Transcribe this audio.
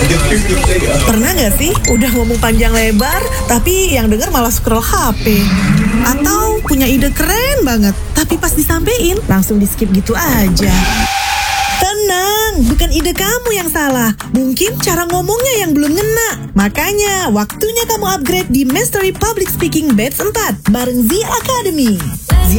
Pernah nggak sih udah ngomong panjang lebar, tapi yang denger malah scroll HP? Atau punya ide keren banget, tapi pas disampein langsung di skip gitu aja? Tenang, bukan ide kamu yang salah. Mungkin cara ngomongnya yang belum ngena. Makanya, waktunya kamu upgrade di Mastery Public Speaking Batch 4 bareng Z Academy.